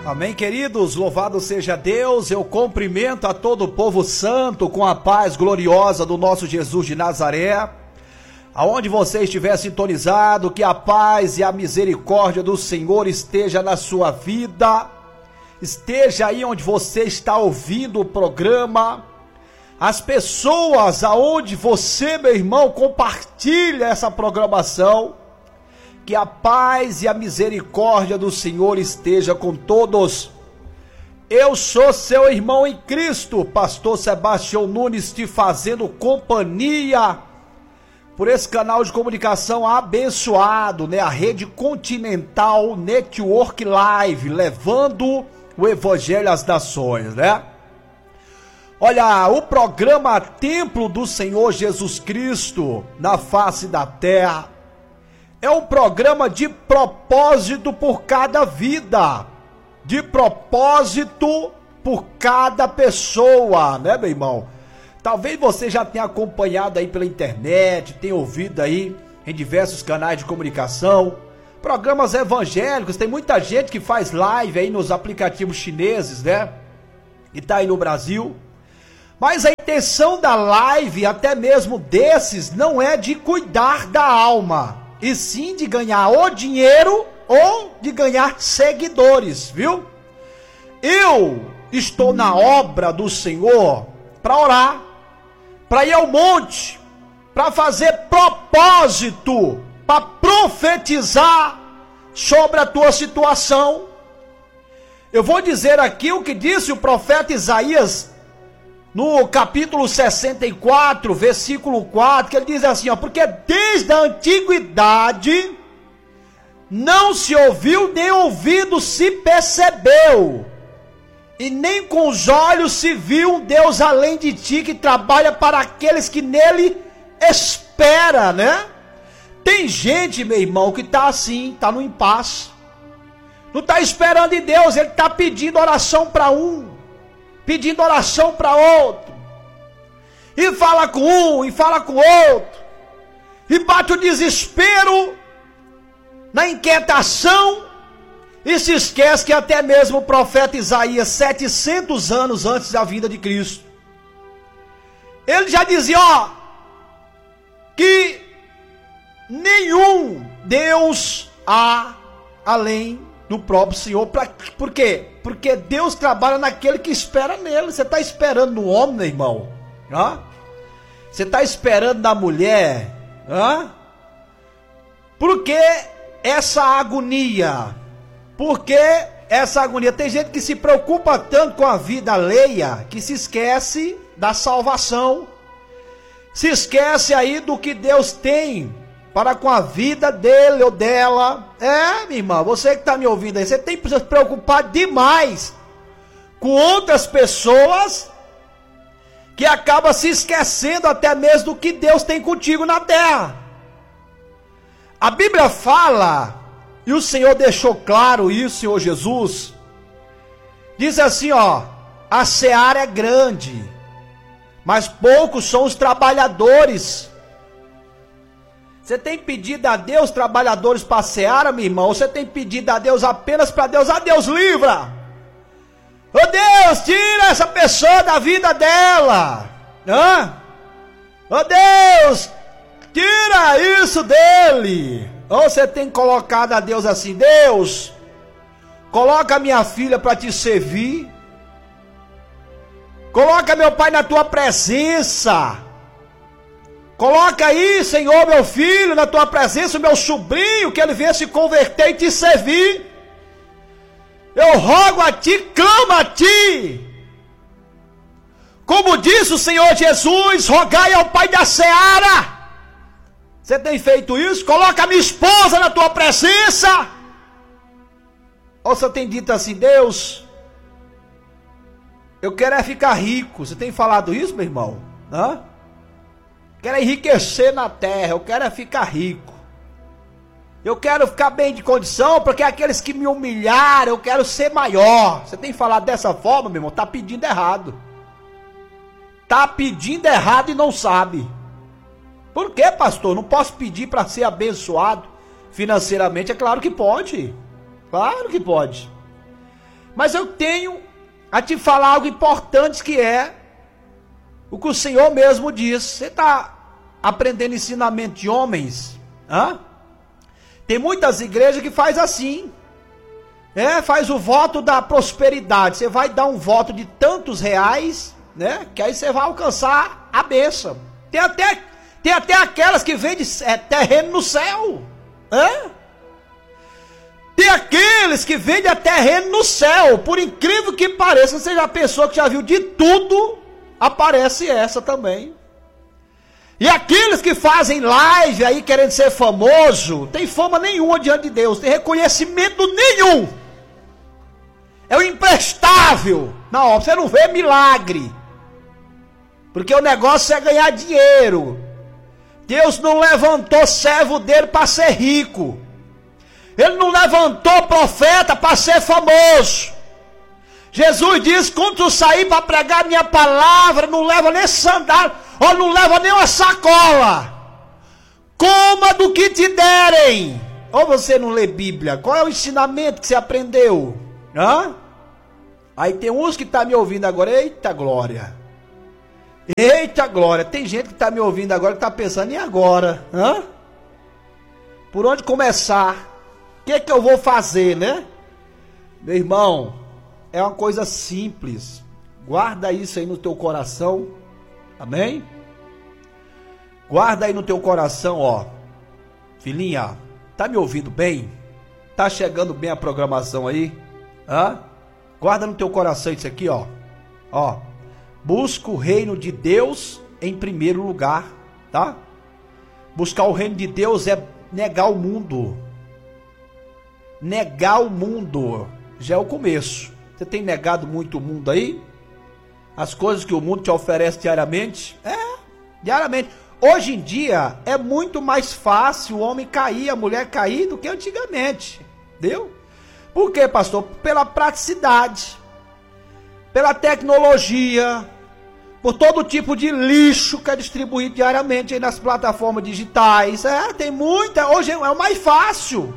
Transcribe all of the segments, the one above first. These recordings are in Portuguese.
Amém, queridos, louvado seja Deus. Eu cumprimento a todo o povo santo com a paz gloriosa do nosso Jesus de Nazaré. Aonde você estiver sintonizado, que a paz e a misericórdia do Senhor esteja na sua vida, esteja aí onde você está ouvindo o programa, as pessoas aonde você, meu irmão, compartilha essa programação, que a paz e a misericórdia do Senhor esteja com todos. Eu sou seu irmão em Cristo, pastor Sebastião Nunes, te fazendo companhia por esse canal de comunicação abençoado, né? A Rede Continental Network Live, levando o Evangelho às nações, né? Olha, o programa Templo do Senhor Jesus Cristo na face da terra é um programa de propósito por cada vida, de propósito por cada pessoa, né, meu irmão? Talvez você já tenha acompanhado aí pela internet, tenha ouvido aí em diversos canais de comunicação, programas evangélicos. Tem muita gente que faz live aí nos aplicativos chineses, né? E tá aí no Brasil. Mas a intenção da live, até mesmo desses, não é de cuidar da alma, e sim de ganhar ou dinheiro ou de ganhar seguidores, viu? Eu estou na obra do Senhor para orar, para ir ao monte, para fazer propósito, para profetizar sobre a tua situação. Eu vou dizer aqui o que disse o profeta Isaías no capítulo 64, versículo 4, que ele diz assim, ó: porque desde a antiguidade não se ouviu, nem ouvido se percebeu, e nem com os olhos se viu um Deus além de ti, que trabalha para aqueles que nele espera, né? Tem gente, meu irmão, que tá assim, tá no impasse, não tá esperando de Deus, ele tá pedindo oração para um, pedindo oração para outro, e fala com um, e fala com outro, e bate o desespero, na inquietação, e se esquece que até mesmo o profeta Isaías, 700 anos antes da vinda de Cristo, ele já dizia, ó, que nenhum Deus há além do próprio Senhor. Por quê? Porque Deus trabalha naquele que espera nele. Você está esperando no homem, meu irmão? Você está esperando na mulher? Por que essa agonia? Por que essa agonia? Tem gente que se preocupa tanto com a vida alheia que se esquece da salvação, se esquece aí do que Deus tem para com a vida dele ou dela. Minha irmã, você que está me ouvindo aí, você tem que se preocupar demais com outras pessoas, que acaba se esquecendo até mesmo do que Deus tem contigo na terra. A Bíblia fala, e o Senhor deixou claro isso, Senhor Jesus, diz assim, ó: a seara é grande, mas poucos são os trabalhadores. Você tem pedido a Deus trabalhadores para a seara, meu irmão? Ou você tem pedido a Deus apenas para Deus? A Deus livra! Ô Deus, tira essa pessoa da vida dela! Ô Deus, tira isso dele! Ou você tem colocado a Deus assim: Deus, coloca minha filha para te servir, coloca meu pai na tua presença, coloca aí, Senhor, meu filho na tua presença, o meu sobrinho, que ele venha se converter e te servir. Eu rogo a ti, clamo a ti. Como disse o Senhor Jesus, rogai ao Pai da seara. Você tem feito isso? Coloca a minha esposa na tua presença. Ou você tem dito assim: Deus, eu quero é ficar rico. Você tem falado isso, meu irmão? Quero enriquecer na terra, eu quero é ficar rico, eu quero ficar bem de condição, porque aqueles que me humilharam, eu quero ser maior. Você tem falado dessa forma, meu irmão? Está pedindo errado. Está pedindo errado e não sabe. Por que, pastor? Não posso pedir para ser abençoado financeiramente? É claro que pode. Claro que pode. Mas eu tenho a te falar algo importante, que é o que o Senhor mesmo diz. Você está aprendendo ensinamento de homens? Hã? Tem muitas igrejas que faz assim. Faz o voto da prosperidade. Você vai dar um voto de tantos reais, né? Que aí você vai alcançar a bênção. Tem até aquelas que vendem terreno no céu. Tem aqueles que vendem a terreno no céu. Por incrível que pareça, você já pensou que já viu de tudo, aparece essa também. E aqueles que fazem live aí querendo ser famoso, tem fama nenhuma diante de Deus, tem reconhecimento nenhum. É o imprestável. Não, você não vê milagre. Porque o negócio é ganhar dinheiro. Deus não levantou servo dele para ser rico. Ele não levantou profeta para ser famoso. Jesus disse: quando tu sair para pregar minha palavra, não leva nem sandália, ou não leva nem uma sacola. Coma do que te derem. Ou você não lê Bíblia? Qual é o ensinamento que você aprendeu? Aí tem uns que estão me ouvindo agora. Eita glória. Eita glória. Tem gente que está me ouvindo agora que está pensando: e agora? Por onde começar? O que eu vou fazer, né? Meu irmão, é uma coisa simples. Guarda isso aí no teu coração. Amém? Guarda aí no teu coração, ó. Filhinha, tá me ouvindo bem? Tá chegando bem a programação aí? Guarda no teu coração isso aqui, ó. Busca o reino de Deus em primeiro lugar, tá? Buscar o reino de Deus é negar o mundo. Negar o mundo já é o começo. Você tem negado muito o mundo aí? As coisas que o mundo te oferece diariamente? Diariamente. Hoje em dia é muito mais fácil o homem cair, a mulher cair do que antigamente. Entendeu? Por quê, pastor? Pela praticidade, pela tecnologia, por todo tipo de lixo que é distribuído diariamente aí nas plataformas digitais. Tem muita. Hoje é o mais fácil.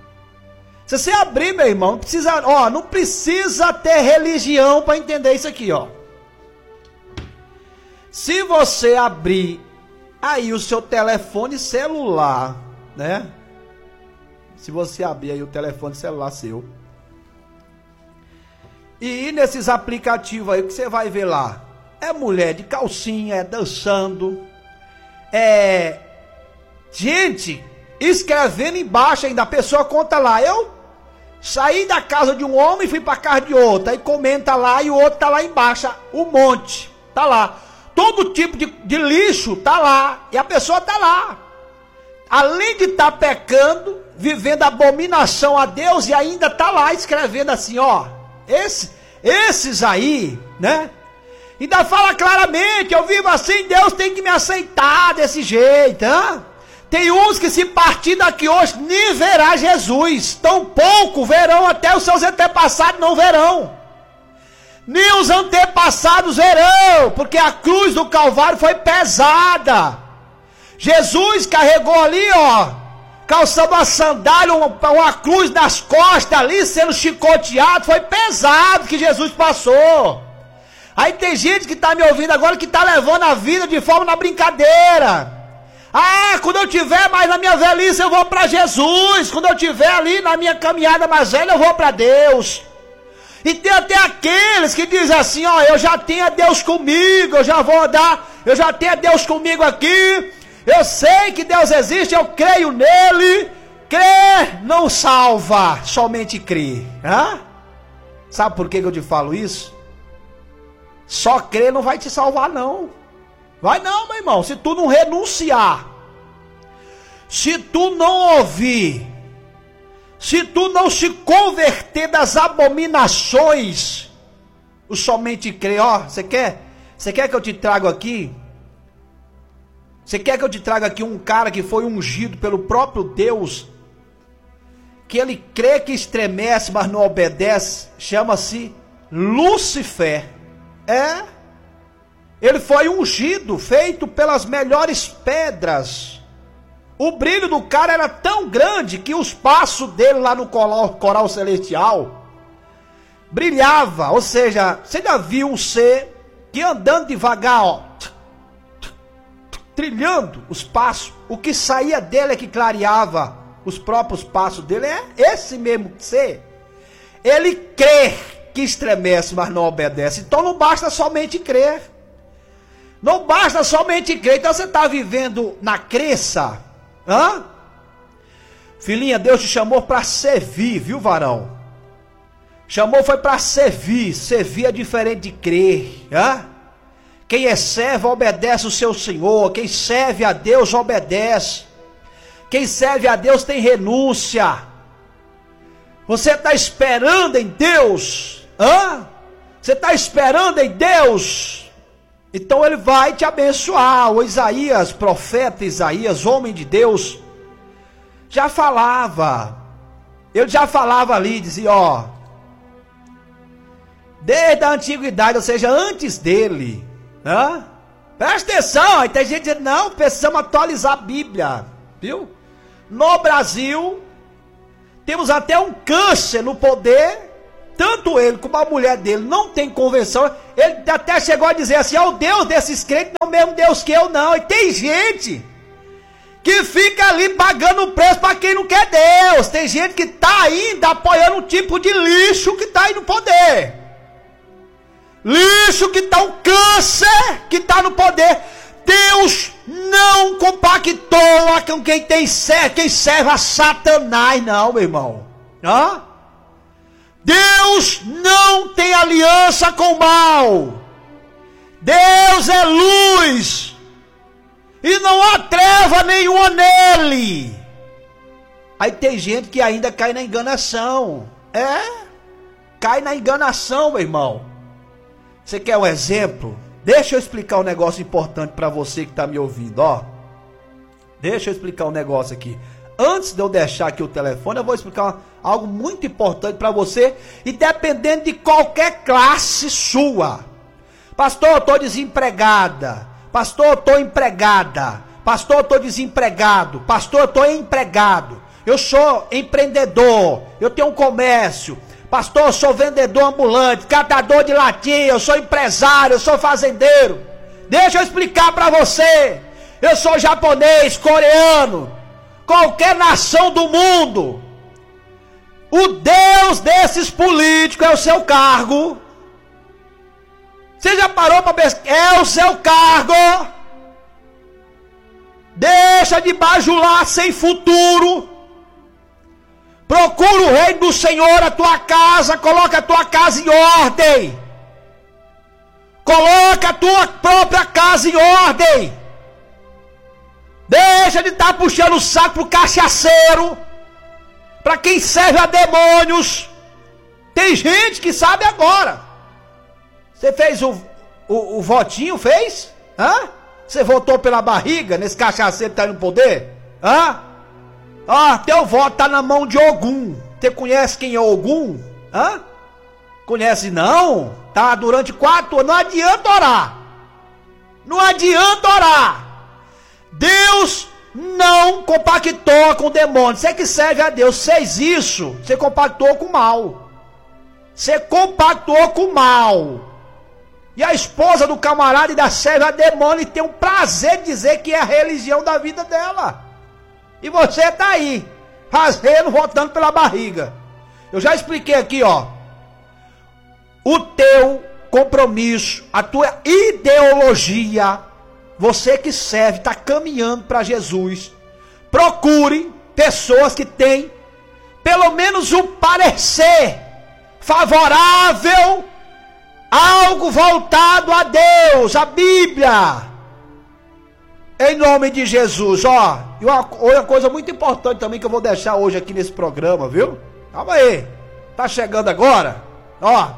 Se você abrir, meu irmão, não precisa ter religião para entender isso aqui, ó. Se você abrir aí o seu telefone celular, né? Se você abrir aí o telefone celular seu e ir nesses aplicativos aí, o que você vai ver lá? É mulher de calcinha, dançando, gente escrevendo embaixo ainda. A pessoa conta lá: eu saí da casa de um homem e fui para casa de outro. Aí comenta lá e o outro tá lá embaixo. Um monte, tá lá. Todo tipo de lixo tá lá. E a pessoa tá lá. Além de estar pecando, vivendo abominação a Deus, e ainda tá lá escrevendo assim, ó. Esses aí, né? Ainda fala claramente: eu vivo assim, Deus tem que me aceitar desse jeito, Tem uns que se partir daqui hoje nem verá Jesus. Tão pouco verão, até os seus antepassados não verão. Nem os antepassados verão, porque a cruz do Calvário foi pesada. Jesus carregou ali, ó, calçando uma sandália, uma cruz nas costas ali, sendo chicoteado. Foi pesado que Jesus passou. Aí tem gente que está me ouvindo agora que está levando a vida de forma na brincadeira. Quando eu tiver mais na minha velhice eu vou para Jesus. Quando eu tiver ali na minha caminhada mais velha eu vou para Deus. E tem até aqueles que dizem assim: ó, eu já tenho a Deus comigo, eu já tenho a Deus comigo aqui. Eu sei que Deus existe, eu creio nele. Crer não salva, somente crer. Sabe por que eu te falo isso? Só crer não vai te salvar, não. Vai não, meu irmão. Se tu não renunciar, se tu não ouvir, se tu não se converter das abominações, o somente crer. Você quer que eu te traga aqui? Você quer que eu te traga aqui um cara que foi ungido pelo próprio Deus, que ele crê que estremece, mas não obedece? Chama-se Lúcifer. Ele foi ungido, feito pelas melhores pedras. O brilho do cara era tão grande que os passos dele lá no coral celestial brilhava, ou seja, você já viu um ser que andando devagar, ó, trilhando os passos, o que saía dele é que clareava os próprios passos dele, é esse mesmo ser. Ele crê que estremece, mas não obedece. Então não basta somente crer. Não basta somente crer. Então você está vivendo na crença. Hã? Filhinha, Deus te chamou para servir, viu, varão? Chamou foi para servir. Servir é diferente de crer. Hã? Quem é servo obedece o seu Senhor. Quem serve a Deus obedece. Quem serve a Deus tem renúncia. Você está esperando em Deus? Hã? Você está esperando em Deus? Então Ele vai te abençoar. O Isaías, profeta Isaías, homem de Deus, já falava. Ele já falava ali, dizia, ó, desde a antiguidade, ou seja, antes dele. Hã? Presta atenção, aí tem gente dizendo, não, precisamos atualizar a Bíblia, viu? No Brasil, temos até um câncer no poder, tanto ele como a mulher dele não tem convenção. Ele até chegou a dizer assim, ó, o Deus desses crentes não é o mesmo Deus que eu não. E tem gente que fica ali pagando preço para quem não quer Deus. Tem gente que está ainda apoiando um tipo de lixo que está aí no poder. Lixo que está um câncer que está no poder. Deus não compactou com quem serve a Satanás, não, meu irmão. Hã? Deus não tem aliança com o mal. Deus é luz. E não há treva nenhuma nele. Aí tem gente que ainda cai na enganação. Cai na enganação, meu irmão. Você quer um exemplo? Deixa eu explicar um negócio importante para você que está me ouvindo, ó. Deixa eu explicar um negócio aqui. Antes de eu deixar aqui o telefone, eu vou explicar algo muito importante para você, e dependendo de qualquer classe sua. Pastor, eu estou desempregada. Pastor, eu estou empregada. Pastor, eu estou desempregado. Pastor, eu estou empregado. Eu sou empreendedor. Eu tenho um comércio. Pastor, eu sou vendedor ambulante, catador de latinha, eu sou empresário, eu sou fazendeiro. Deixa eu explicar para você. Eu sou japonês, coreano, qualquer nação do mundo. O Deus desses políticos é o seu cargo. Você já parou para pensar? É o seu cargo. Deixa de bajular sem futuro. Procura o reino do Senhor, a tua casa, coloca a tua casa em ordem. Coloca a tua própria casa em ordem. Deixa de estar puxando o saco pro cachaceiro, para quem serve a demônios. Tem gente que sabe agora. Você fez o votinho, fez? Hã? Você votou pela barriga nesse cachaceiro que está no poder? Hã? Teu voto tá na mão de Ogum. Você conhece quem é Ogum? Hã? Conhece não? Tá durante 4 anos. Não adianta orar. Não adianta orar. Deus não compactou com o demônio. Você que serve a Deus, fez isso, você compactou com o mal. Você compactou com o mal. E a esposa do camarada ainda serve a demônio e tem o prazer de dizer que é a religião da vida dela. E você está aí, fazendo, votando pela barriga. Eu já expliquei aqui, ó. O teu compromisso, a tua ideologia, você que serve, está caminhando para Jesus. Procure pessoas que têm pelo menos um parecer favorável, algo voltado a Deus, a Bíblia. Em nome de Jesus, ó. E uma coisa muito importante também que eu vou deixar hoje aqui nesse programa, viu? Calma aí. Tá chegando agora? Ó.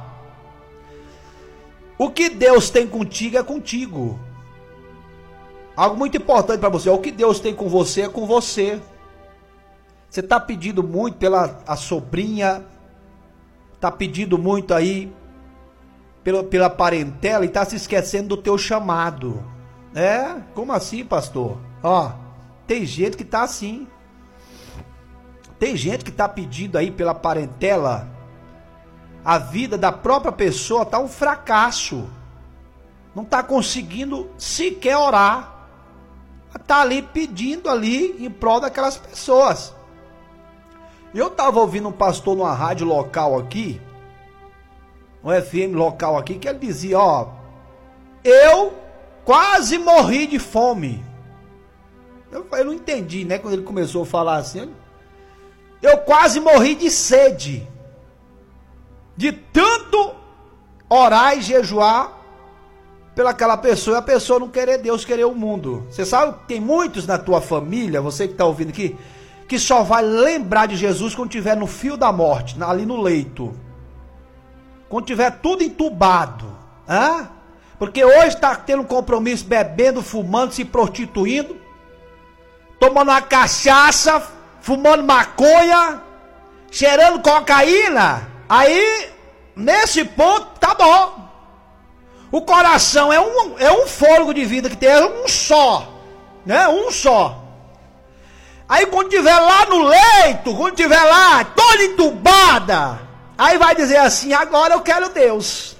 O que Deus tem contigo é contigo. Algo muito importante para você. O que Deus tem com você é com você. Você tá pedindo muito pela a sobrinha. Tá pedindo muito aí pela parentela e tá se esquecendo do teu chamado. Como assim, pastor? Ó, tem gente que tá assim. Tem gente que tá pedindo aí pela parentela a vida da própria pessoa está um fracasso. Não está conseguindo sequer orar. Está ali pedindo ali em prol daquelas pessoas. Eu estava ouvindo um pastor numa rádio local aqui, um FM local aqui, que ele dizia, ó, eu quase morri de fome. Eu não entendi, né, quando ele começou a falar assim. Eu quase morri de sede, de tanto orar e jejuar pelaquela pessoa, e a pessoa não querer Deus, querer o mundo. Você sabe que tem muitos na tua família, você que está ouvindo aqui, que só vai lembrar de Jesus quando estiver no fio da morte, ali no leito. Quando tiver tudo entubado. Porque hoje está tendo um compromisso, bebendo, fumando, se prostituindo, tomando uma cachaça, fumando maconha, cheirando cocaína. Aí, nesse ponto, tá bom. O coração é um fôlego de vida que tem, é um só, né? Um só. Aí quando tiver lá no leito, quando tiver lá, toda entubada, aí vai dizer assim, agora eu quero Deus.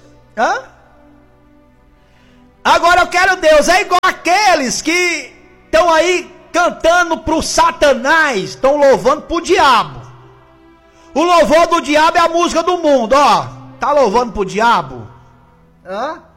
Agora eu quero Deus. É igual aqueles que estão aí cantando pro Satanás, estão louvando pro diabo. O louvor do diabo é a música do mundo, ó. Tá louvando pro diabo?